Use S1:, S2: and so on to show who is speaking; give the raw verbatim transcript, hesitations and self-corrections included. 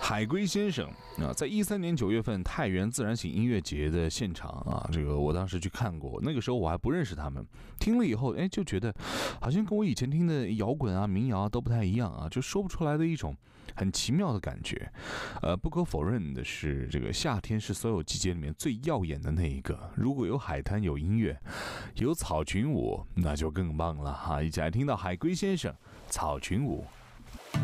S1: 海龟先生啊，在一三年九月份太原自然醒音乐节的现场啊，这个我当时去看过，那个时候我还不认识他们，听了以后，哎，就觉得好像跟我以前听的摇滚啊、民谣啊都不太一样啊，就说不出来的一种很奇妙的感觉。呃，不可否认的是，这个夏天是所有季节里面最耀眼的那一个。如果有海滩、有音乐、有草裙舞，那就更棒了哈！一起来听到海龟先生《草裙舞》。